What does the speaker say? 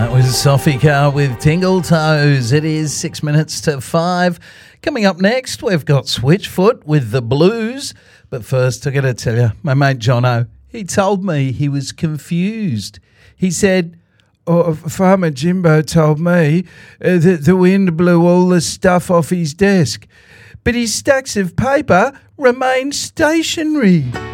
That was Sophie Carr with Tingle Toes. It is 6 minutes to 5. Coming up next, we've got Switchfoot with the Blues. But first, I got to tell you, my mate Jono, he told me he was confused. He said, Farmer Jimbo told me that the wind blew all the stuff off his desk, but his stacks of paper remained stationary.